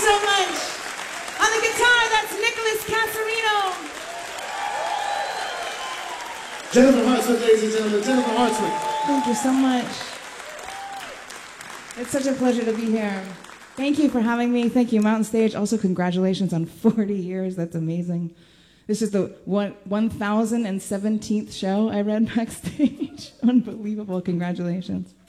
so much. On the guitar, that's Nicholas Casarino. Jennifer Hartswick, ladies and gentlemen. Jennifer Hartswick. Thank you so much. It's such a pleasure to be here. Thank you for having me. Thank you, Mountain Stage. Also, congratulations on 40 years. That's amazing. This is the 1017th show I read backstage. Unbelievable. Congratulations.